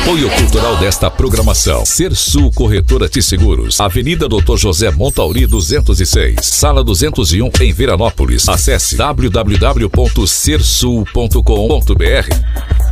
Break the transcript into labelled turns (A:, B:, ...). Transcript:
A: Apoio cultural desta programação: Sersul Corretora de Seguros, Avenida Dr. José Montauri 206, Sala 201, em Veranópolis. Acesse www.sersul.com.br.